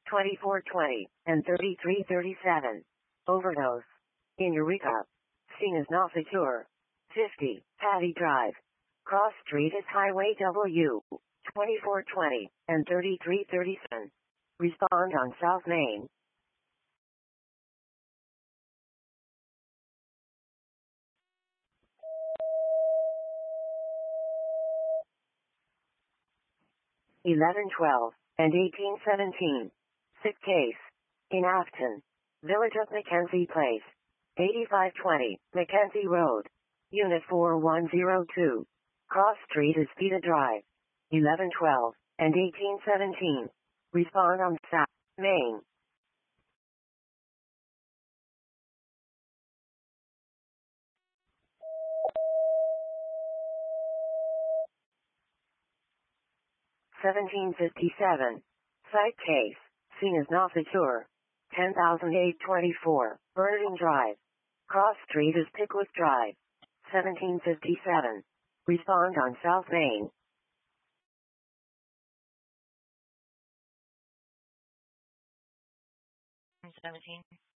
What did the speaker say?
2420 and 3337. Overdose. In Eureka. Scene is not secure. 50, Patty Drive. Cross Street is Highway W. 2420 and 3337. Respond on South Main. (1112) and 1817. Sick case. In Afton. Village of Mackenzie Place. 8520, Mackenzie Road. Unit 4102. Cross Street is Vita Drive. 1112 and 1817. Respond on South Main. (1757). Site case. Scene is not secure. 10,824, Bernardine Drive. Cross Street is Pickwick Drive. 1757. Respond on South Main. 17.